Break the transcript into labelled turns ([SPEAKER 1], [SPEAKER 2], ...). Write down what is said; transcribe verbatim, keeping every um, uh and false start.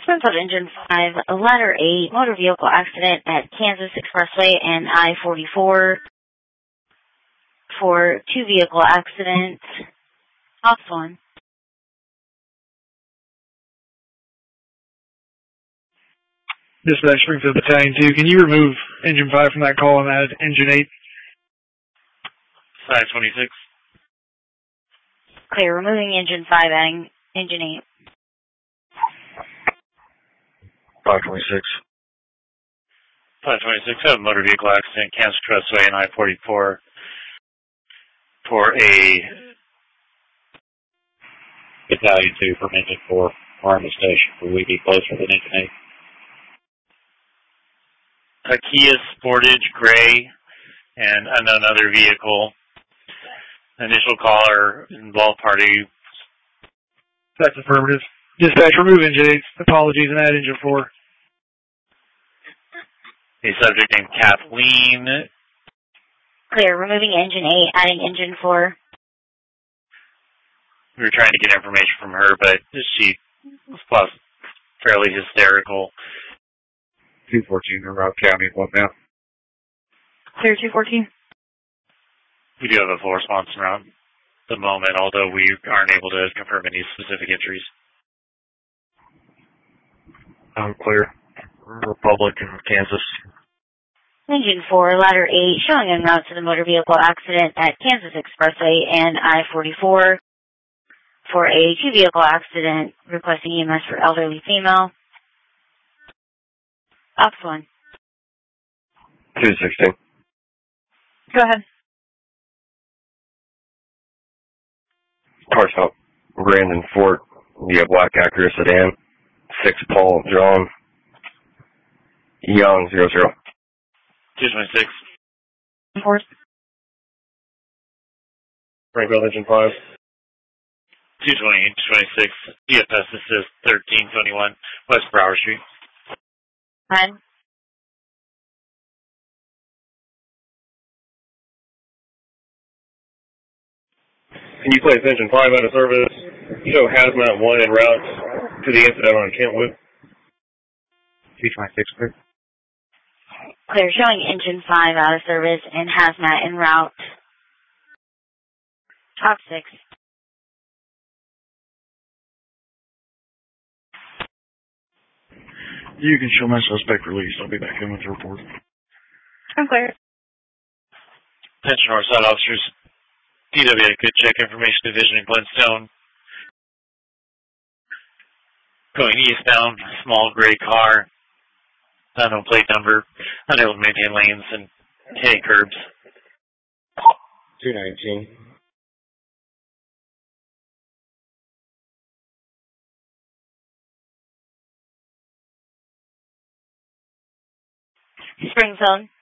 [SPEAKER 1] Springfield Engine five, Ladder eight, motor vehicle accident at Kansas Expressway and I forty-four for two vehicle accidents. Ops one.
[SPEAKER 2] Dispatch Springfield Battalion two, can you remove Engine five from that call and add Engine eight?
[SPEAKER 3] five twenty-six.
[SPEAKER 1] Clear, removing Engine five, adding Engine eight.
[SPEAKER 4] five twenty-six.
[SPEAKER 3] five twenty-six, I have a motor vehicle accident, Kansas Expressway and I forty-four for a
[SPEAKER 4] Battalion two from Engine four, Army Station. Will we be closer than Engine eight?
[SPEAKER 3] a Kia Sportage Gray and unknown other vehicle. Initial caller involved party.
[SPEAKER 2] That's affirmative. Dispatch, remove Engine eight. Apologies, and add Engine four.
[SPEAKER 3] A subject named Kathleen.
[SPEAKER 1] Clear, removing Engine eight, adding Engine four.
[SPEAKER 3] We were trying to get information from her, but she was fairly hysterical.
[SPEAKER 4] two fourteen in Rock County, what now?
[SPEAKER 1] Clear, two fourteen.
[SPEAKER 3] We do have a full response around the moment, although we aren't able to confirm any specific injuries.
[SPEAKER 4] I'm clear. Republic in Kansas.
[SPEAKER 1] Engine four, Ladder eight, showing en route to the motor vehicle accident at Kansas Expressway and I forty-four for a two-vehicle accident, requesting E M S for elderly female. Ops one.
[SPEAKER 4] two sixteen.
[SPEAKER 1] Go ahead.
[SPEAKER 4] Car stop. Brandon Fort, via Black Acura sedan. six Paul John. Young, zero zero.
[SPEAKER 3] two twenty-six.
[SPEAKER 1] Four.
[SPEAKER 4] Springfield Engine five.
[SPEAKER 3] two twenty, two twenty-six. D F S assist thirteen twenty-one, West Brower Street.
[SPEAKER 1] Nine.
[SPEAKER 4] Can you place Engine five out of service? Show Hazmat one en route to the incident on Kentwood. two twenty-six, clear.
[SPEAKER 1] Clear, showing Engine five out of service and Hazmat en route. Top six.
[SPEAKER 2] You can show my suspect released. I'll be back in with the report.
[SPEAKER 1] I'm clear.
[SPEAKER 3] Attention Northside officers. D W A Good Check Information Division in Glenstone. Going eastbound, small gray car, unknown plate number, unable to maintain lanes and hitting curbs.
[SPEAKER 4] two nineteen.
[SPEAKER 1] Springfield.